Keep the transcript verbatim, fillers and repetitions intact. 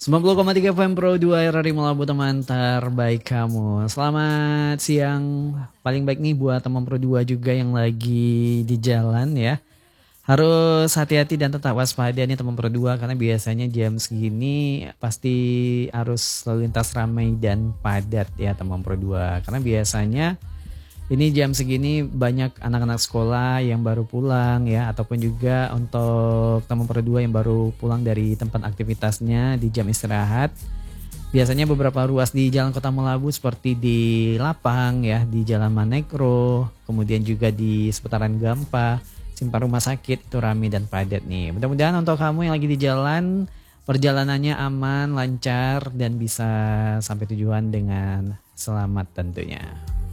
sembilan puluh koma tiga F M Pro dua R R I Melabu, teman terbaik kamu. Selamat siang, paling baik nih buat teman Pro dua juga yang lagi di jalan ya. Harus hati-hati dan tetap waspada nih teman Pro dua, karena biasanya jam segini pasti arus lalu lintas ramai dan padat ya teman Pro dua. Karena biasanya ini jam segini banyak anak-anak sekolah yang baru pulang ya, ataupun juga untuk teman Pro dua yang baru pulang dari tempat aktivitasnya di jam istirahat. Biasanya beberapa ruas di Jalan Kota Melabu seperti di Lapang ya, di Jalan Manekro, kemudian juga di seputaran Gampa, Simpang Rumah Sakit itu ramai dan padat nih. Mudah-mudahan untuk kamu yang lagi di jalan, perjalanannya aman, lancar, dan bisa sampai tujuan dengan selamat tentunya.